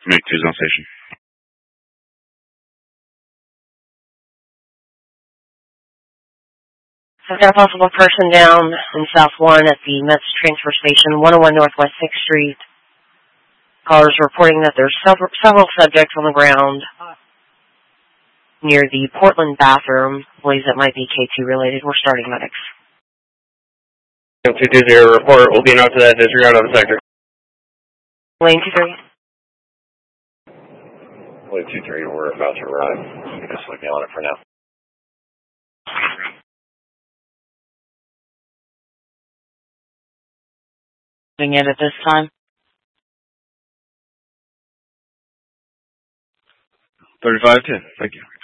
Make 2's on station. I've got a possible person down in South 1 at the Mets transfer station, 101 Northwest 6th Street. Callers reporting that there's several subjects on the ground near the Portland bathroom. Believes it might be K2 related. We're starting medics. 220 report. We'll be out to that disregard on the sector. Lane 23. Lane 23, we're about to arrive. Just looking on it for now. It at this time. 35-10. Thank you.